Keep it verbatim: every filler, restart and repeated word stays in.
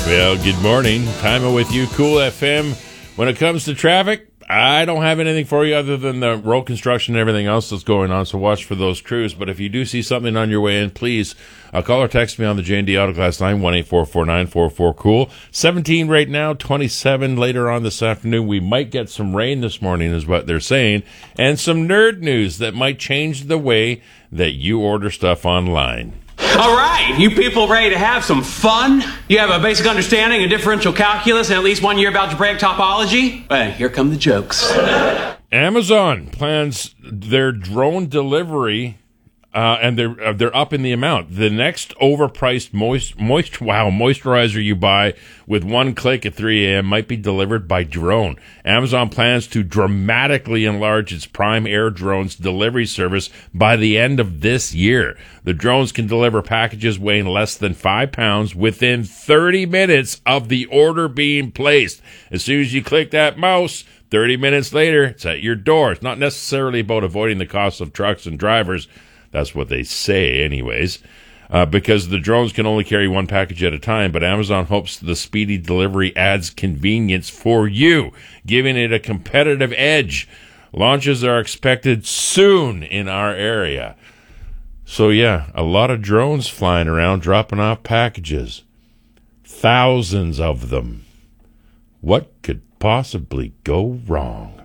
Well, good morning. Time with you, Cool F M. When it comes to traffic, I don't have anything for you other than the road construction and everything else that's going on, so watch for those crews. But if you do see something on your way in, please uh, call or text me on the J and D Autoglass line, one eight four four nine four four cool. seventeen right now, twenty-seven later on this afternoon. We might get some rain this morning is what they're saying, and some nerd news that might change the way that you order stuff online. All right, you people ready to have some fun? You have a basic understanding of differential calculus and at least one year of algebraic topology? Well, here come the jokes. Amazon plans their drone delivery, uh, and they're uh, they're up in the amount. The next overpriced moist moist wow moisturizer you buy with one click at three a.m. might be delivered by drone. Amazon plans to dramatically enlarge its Prime Air drones delivery service by the end of this year. The drones can deliver packages weighing less than five pounds within thirty minutes of the order being placed. As soon as you click that mouse, thirty minutes later, it's at your door. It's not necessarily about avoiding the cost of trucks and drivers. That's what they say anyways, uh, because the drones can only carry one package at a time, but Amazon hopes the speedy delivery adds convenience for you, giving it a competitive edge. Launches are expected soon in our area. So yeah, a lot of drones flying around dropping off packages. Thousands of them. What could possibly go wrong?